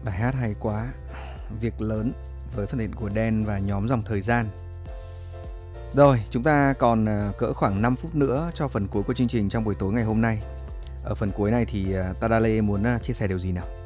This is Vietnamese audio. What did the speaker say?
Bài hát hay quá. Việc lớn với phần thể hiện của Đen và nhóm Dòng Thời Gian. Rồi, chúng ta còn cỡ khoảng 5 phút nữa cho phần cuối của chương trình trong buổi tối ngày hôm nay. Ở phần cuối này thì Tadale muốn chia sẻ điều gì nào?